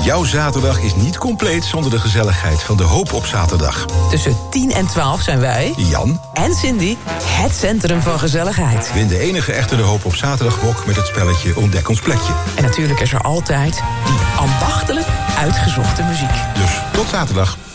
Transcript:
Jouw zaterdag is niet compleet zonder de gezelligheid van De Hoop op zaterdag. Tussen 10 en 12 zijn wij, Jan en Cindy, het centrum van gezelligheid. win de enige echte De Hoop op zaterdagbok met het spelletje Ontdek ons plekje. En natuurlijk is er altijd die ambachtelijk uitgezochte muziek. Dus tot zaterdag.